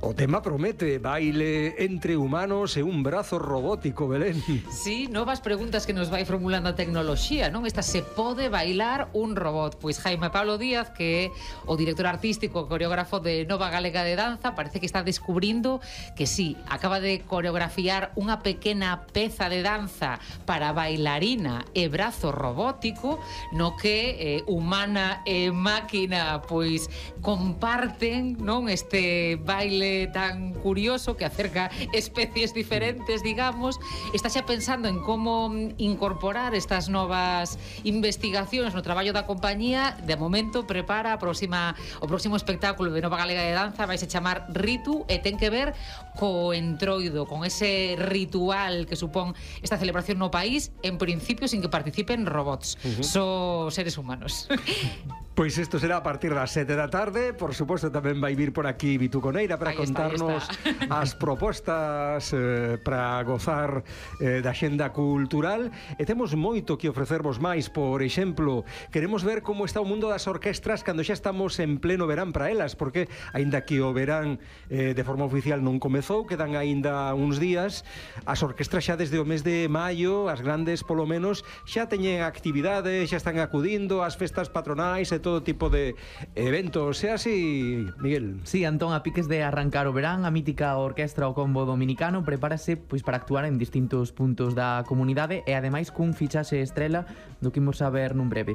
O tema promete, baile entre humanos e un brazo robótico, Belén. Sí, novas preguntas que nos vai formulando a tecnoloxía, non? Esta se pode bailar un robot. Pois Jaime Pablo Díaz, que é o director artístico, coreógrafo de Nova Galega de Danza, parece que está descubrindo que sí, acaba de coreografiar unha pequena peza de danza para bailarina e brazo robótico, no que humana e máquina pois comparten, non, este baile tan curioso que acerca especies diferentes, digamos. Está xa pensando en como incorporar estas novas investigacións no traballo da compañía. De momento prepara o próximo espectáculo de Nova Galega de Danza, vai se chamar Ritu, e ten que ver co entroido, con ese ritual que supón esta celebración no país, en principio sin que participen robots, só seres humanos. Pois isto será a partir das 7 da tarde. Por suposto, tamén vai vir por aquí Vitu Coneira para contarnos as propostas para gozar da xenda cultural. E temos moito que ofrecervos máis. Por exemplo, queremos ver como está o mundo das orquestras cando xa estamos en pleno verán para elas, porque aínda que o verán de forma oficial non comezou, quedan aínda uns días, as orquestras xa desde o mes de maio, as grandes polo menos, xa teñen actividades, xa están acudindo ás festas patronais e todo tipo de eventos. É así, Miguel? Sí, Antón, a piques de arrancar o verán, a mítica orquestra O Combo Dominicano prepárase pois para actuar en distintos puntos da comunidade e ademais cun fichaxe estrela do que imos a ver nun breve.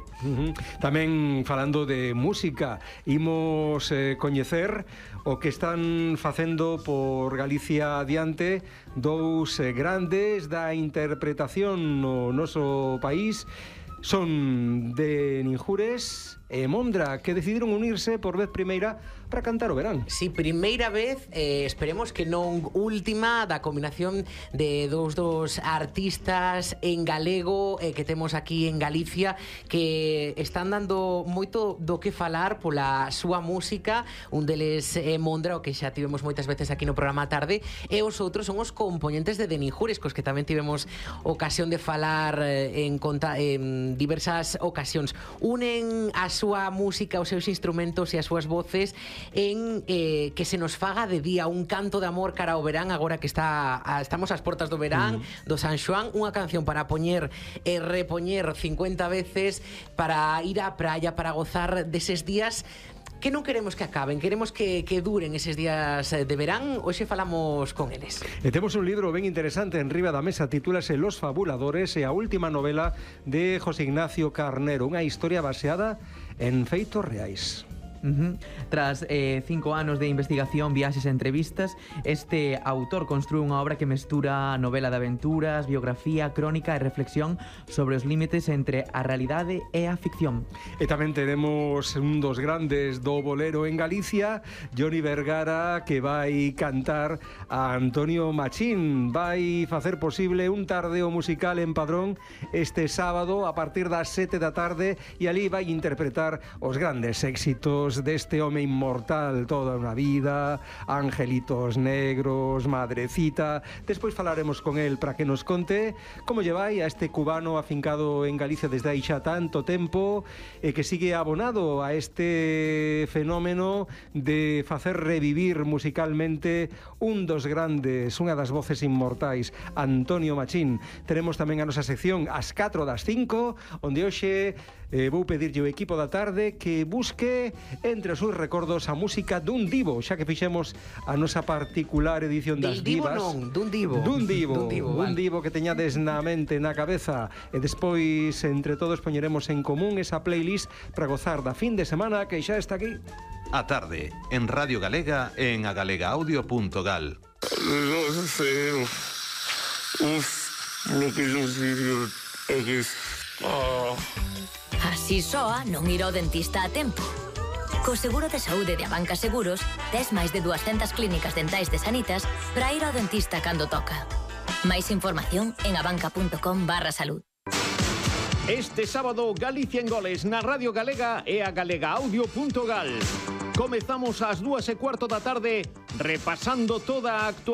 Tamén falando de música, imos coñecer o que están facendo por Galicia adiante dous grandes da interpretación no noso país. Son de Ninjures e Mondra, que decidiron unirse por vez primeira para cantar o verán. Sí, primeira vez, esperemos que non última, da combinación de dos artistas en galego que temos aquí en Galicia, que están dando moito do que falar pola súa música. Un deles é Mondra, o que xa tivemos moitas veces aquí no programa a tarde, e os outros son os componentes de Ninjures, cos que tamén tivemos ocasión de falar en diversas ocasións. Unen a súa música, os seus instrumentos e as súas voces en que se nos faga de día un canto de amor cara ao verán, agora que estamos ás portas do verán, do San Xoán, unha canción para poñer e repoñer 50 veces, para ir á praia, para gozar deses días que non queremos que acaben, queremos que duren eses días de verán. Hoxe falamos con eles. E temos un libro ben interesante en riba da mesa, titúlase Los Fabuladores, e a última novela de José Ignacio Carnero, unha historia baseada en feitos reais. Tras 5 anos de investigación, viaxes e entrevistas, este autor construe unha obra que mestura novela de aventuras, biografía, crónica e reflexión sobre os límites entre a realidade e a ficción. E tamén tenemos un dos grandes do bolero en Galicia, Johnny Vergara, que vai cantar a Antonio Machín. Vai facer posible un tardeo musical en Padrón este sábado a partir das 7 da tarde, e ali vai interpretar os grandes éxitos deste home inmortal, Toda unha vida, Angelitos Negros, Madrecita. Despois falaremos con el para que nos conte como lle vai a este cubano afincado en Galicia desde aí xa tanto tempo, e que sigue abonado a este fenómeno de facer revivir musicalmente un dos grandes, unha das voces inmortais, Antonio Machín. Teremos tamén a nosa sección As 4 das 5, onde hoxe vou pedirlle ao equipo da tarde que busque entre os seus recordos a música dun divo, xa que fixemos a nosa particular edición das divas. Dun divo Un divo que teñades na mente, na cabeza, e despois entre todos poñeremos en común esa playlist para gozar da fin de semana que xa está aquí. A tarde, en Radio Galega e en agalegaudio.gal. No sé, lo que yo digo é que así soa non ir ao dentista a tempo. Co seguro de saúde de Abanca Seguros, tes máis de 200 clínicas dentais de Sanitas para ir ao dentista cando toca. Máis información en abanca.com/salud. Este sábado, Galicia en Goles na Radio Galega e a galegaudio.gal. Comezamos ás 2:15 da tarde repasando toda a actualidade